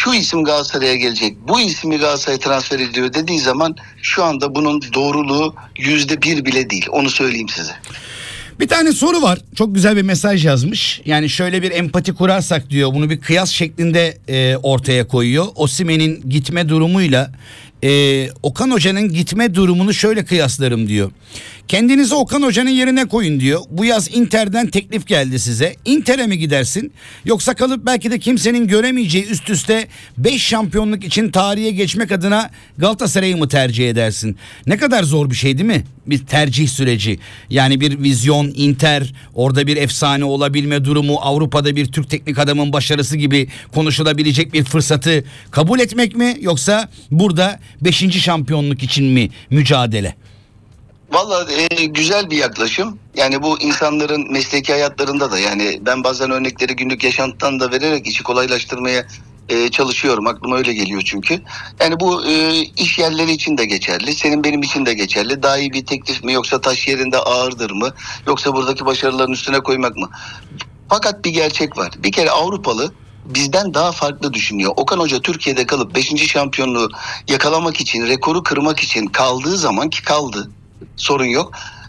şu isim Galatasaray'a gelecek, bu ismi Galatasaray transfer ediyor dediği zaman şu anda bunun doğruluğu %1 bile değil. Onu söyleyeyim size. Bir tane soru var. Çok güzel bir mesaj yazmış. Yani şöyle bir empati kurarsak diyor. Bunu bir kıyas şeklinde ortaya koyuyor. Osimhen'in gitme durumuyla Okan Hoca'nın gitme durumunu şöyle kıyaslarım diyor. Kendinizi Okan Hoca'nın yerine koyun diyor. Bu yaz Inter'den teklif geldi size. Inter'e mi gidersin? Yoksa kalıp belki de kimsenin göremeyeceği üst üste 5 şampiyonluk için tarihe geçmek adına Galatasaray'ı mı tercih edersin? Ne kadar zor bir şey değil mi? Bir tercih süreci. Yani bir vizyon, Inter, orada bir efsane olabilme durumu, Avrupa'da bir Türk teknik adamın başarısı gibi konuşulabilecek bir fırsatı kabul etmek mi? Yoksa burada 5. şampiyonluk için mi mücadele? Vallahi güzel bir yaklaşım. Yani bu insanların mesleki hayatlarında da, yani ben bazen örnekleri günlük yaşantıdan da vererek işi kolaylaştırmaya çalışıyorum. Aklıma öyle geliyor çünkü. Yani bu iş yerleri için de geçerli. Senin benim için de geçerli. Daha iyi bir teklif mi, yoksa taş yerinde ağırdır mı? Yoksa buradaki başarıların üstüne koymak mı? Fakat bir gerçek var. Bir kere Avrupalı bizden daha farklı düşünüyor. Okan Hoca Türkiye'de kalıp 5. şampiyonluğu yakalamak için, rekoru kırmak için kaldığı zaman, ki kaldı, sorun yok.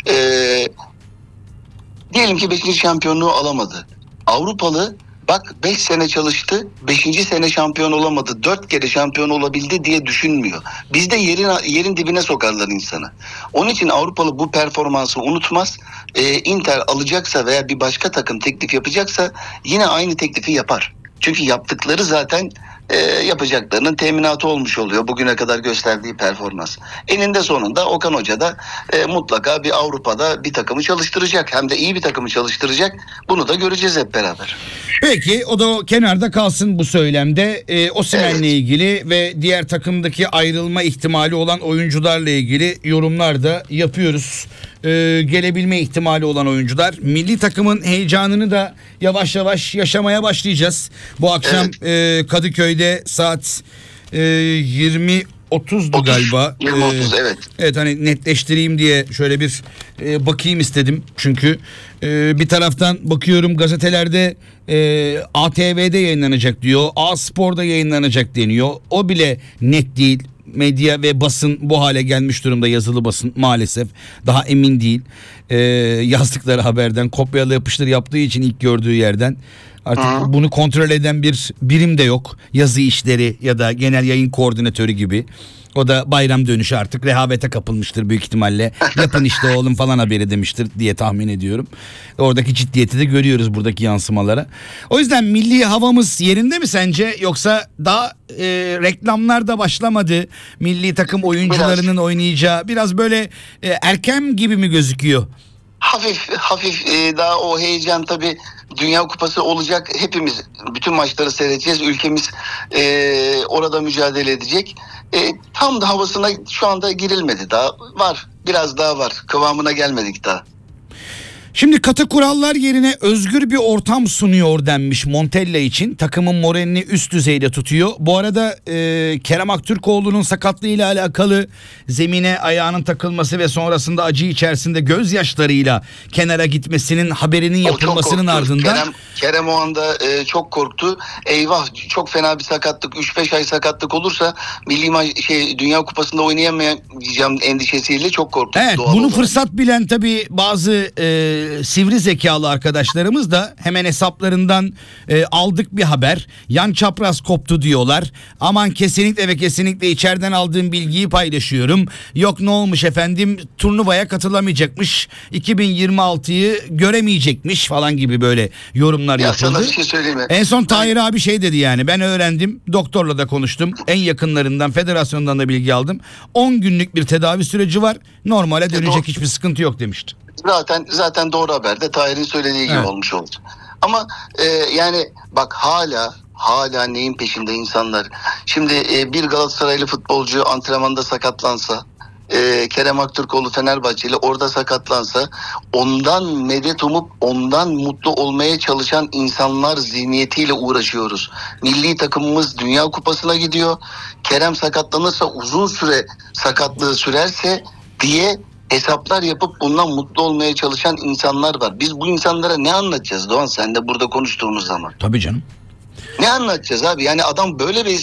Diyelim ki 5. şampiyonluğu alamadı. Avrupalı bak 5 sene çalıştı, 5. sene şampiyon olamadı, 4 kere şampiyon olabildi diye düşünmüyor. Bizde yerin dibine sokarlar insanı. Onun için Avrupalı bu performansı unutmaz. Inter alacaksa veya bir başka takım teklif yapacaksa yine aynı teklifi yapar. Çünkü yaptıkları zaten yapacaklarının teminatı olmuş oluyor bugüne kadar gösterdiği performans. Eninde sonunda Okan Hoca da mutlaka bir Avrupa'da bir takımı çalıştıracak. Hem de iyi bir takımı çalıştıracak. Bunu da göreceğiz hep beraber. Peki o da kenarda kalsın bu söylemde. Osimhen'le ilgili ve diğer takımdaki ayrılma ihtimali olan oyuncularla ilgili yorumlar da yapıyoruz. Gelebilme ihtimali olan oyuncular. Milli takımın heyecanını da yavaş yavaş yaşamaya başlayacağız. Bu akşam Kadıköy'de saat 20.30'du galiba. 20.30 evet. Evet, hani netleştireyim diye şöyle bir bakayım istedim. Çünkü bir taraftan bakıyorum gazetelerde ATV'de yayınlanacak diyor. A Spor'da yayınlanacak deniyor. O bile net değil. Medya ve basın bu hale gelmiş durumda, yazılı basın maalesef daha emin değil. Yazdıkları haberden kopyala yapıştır yaptığı için ilk gördüğü yerden artık bunu kontrol eden bir birim de yok. Yazı işleri ya da genel yayın koordinatörü gibi. O da bayram dönüşü artık rehavete kapılmıştır büyük ihtimalle. Yapın işte oğlum falan haberi demiştir diye tahmin ediyorum. Oradaki ciddiyeti de görüyoruz buradaki yansımalara. O yüzden milli havamız yerinde mi sence? Yoksa daha reklamlar da başlamadı. Milli takım oyuncularının oynayacağı biraz böyle erken gibi mi gözüküyor? Hafif daha o heyecan, tabii Dünya Kupası olacak, hepimiz bütün maçları seyredeceğiz, ülkemiz orada mücadele edecek. Tam da havasına şu anda girilmedi, daha var, biraz daha var, kıvamına gelmedik daha. Şimdi katı kurallar yerine özgür bir ortam sunuyor denmiş Montella için. Takımın moralini üst düzeyde tutuyor. Bu arada Kerem Aktürkoğlu'nun sakatlığıyla alakalı zemine ayağının takılması ve sonrasında acı içerisinde gözyaşlarıyla kenara gitmesinin haberinin yapılmasının ardından. Kerem o anda çok korktu. Eyvah, çok fena bir sakatlık, 3-5 ay sakatlık olursa Dünya Kupası'nda oynayamayacağım endişesiyle çok korktu. Evet, bunu fırsat bilen tabii bazı sivri zekalı arkadaşlarımız da hemen hesaplarından aldık bir haber. Yan çapraz koptu diyorlar. Aman kesinlikle ve kesinlikle içeriden aldığım bilgiyi paylaşıyorum. Yok ne olmuş efendim, turnuvaya katılamayacakmış, 2026'yı göremeyecekmiş falan gibi böyle yorumlar yapıldı. Sana bir şey söyleyeyim mi? En son Tahir abi şey dedi, yani ben öğrendim, doktorla da konuştum, en yakınlarından, federasyondan da bilgi aldım. 10 günlük bir tedavi süreci var, normale dönecek, hiçbir sıkıntı yok demişti. Zaten doğru haber de Tahir'in söylediği gibi olmuş oldu. Ama yani bak hala neyin peşinde insanlar. Şimdi bir Galatasaraylı futbolcu antrenmanda sakatlansa, Kerem Aktürkoğlu Fenerbahçeli orada sakatlansa, ondan medet umup ondan mutlu olmaya çalışan insanlar zihniyetiyle uğraşıyoruz. Milli takımımız Dünya Kupası'na gidiyor. Kerem sakatlanırsa, uzun süre sakatlığı sürerse diye hesaplar yapıp bundan mutlu olmaya çalışan insanlar var. Biz bu insanlara ne anlatacağız Doğan, sen de burada konuştuğumuz zaman? Tabii canım. Ne anlatacağız abi? Yani adam böyle bir